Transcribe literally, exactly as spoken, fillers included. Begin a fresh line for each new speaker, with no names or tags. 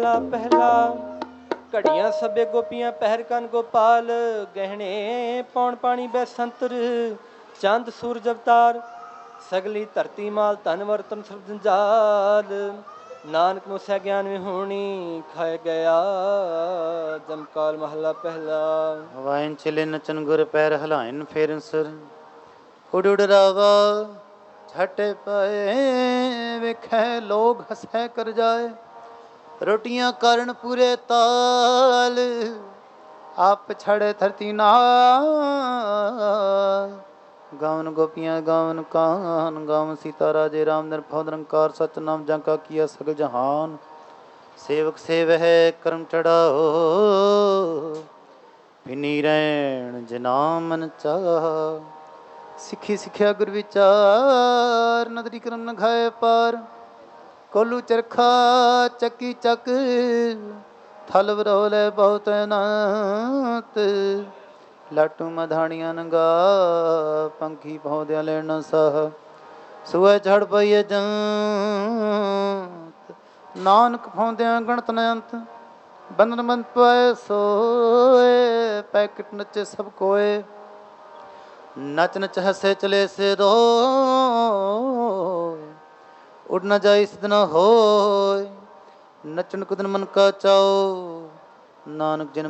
ਪਹਿਲਾ ਘੜੀਆਂ ਸਭੇ ਗੋਪੀਆਂ ਪਹਿਰ ਕਨ ਗੋਪਾਲ ਗਹਿਣੇ ਪੌਣ ਪਾਣੀ ਬੈ ਸੰਤਰ ਚੰਦ ਸੂਰਜ ਅਵਤਾਰ ਸਗਲੀ ਧਰਤੀ ਮਾਲ ਧਨ ਵਰਤਨ ਸਭ ਜੰਜਾਲ ਨਾਨਕ ਮੁਸਿਆ ਗਿਆਨ ਵਿਹੂਣੀ ਖਾਏ ਗਿਆ ਜਮਕਾਲ ਮਹਲਾ ਪਹਿਲਾ।
ਵਾਇਨ ਚਲੇ ਨਚਨ ਗੁਰ ਪੈਰ ਹਲਾਇਨ ਫੇਰਨ ਸਰ ਉਡ ਉਡ ਰਾਵਾ ਛਟੇ ਪਏ ਵੇਖੈ ਲੋਗ ਹਸੈ ਕਰ ਜਾਏ ਰੋਟੀਆਂ ਕਰਨ ਪੂਰੇ ਤਾਲ ਆਪ ਛੜੇ ਧਰਤੀ ਨਾਲ ਗਾਵਨ ਗੋਪੀਆਂ ਗਾਵਨ ਕਾਨ ਗਾਵਨ ਸੀਤਾ ਰਾਜੇ ਰਾਮ ਨਿਰਭਉ ਨਿਰੰਕਾਰ ਸਤਿਨਾਮ ਜਾਂ ਕਾ ਕੀਆ ਸਗਲ ਜਹਾਨ ਸੇਵਕ ਸੇਵਹਿ ਕਰਮ ਚੜਾਓ ਫਿਨੀ ਰਹਿਣ ਜਿਨਾ ਮਨ ਚਾਹ ਸਿੱਖੀ ਸਿੱਖਿਆ ਗੁਰ ਵਿਚਾਰ ਨਦਰੀ ਕਰਮ ਨ ਖਾਏ ਪਾਰ ਕੋਲੂ ਚਰਖਾ ਚੱਕੀ ਚੱਕ ਥਲ ਵਰੋਲੇ ਬਹੁਤ ਨਾਤ ਲਾਟੂ ਮਧਾਣੀਆਂ ਨੰਗਾ ਪੰਖੀ ਪੌਦਿਆਂ ਲੈਣ ਸਾਹ ਸੂਏ ਝੜ ਪਈਏ ਜੰਤ ਨਾਨਕ ਫੌਂਦਿਆਂ ਗਣਤ ਨ ਅੰਤ ਬੰਧਨ ਬੰਦ ਪਾਏ ਸੋਏ ਪੈਕਟ ਨੱਚੇ ਸਭ ਕੋਏ ਨਚ ਨਚ ਹੱਸੇ ਚਲੇ ਸੇ ਰੋ ਉਡ ਨ ਜਾਈ ਸਿਧ ਨ ਹੋਏ ਨੱਚਣ ਕੁਦਨ ਮਨ ਕਾ ਚਾਓ ਨਾਨਕ ਜਨ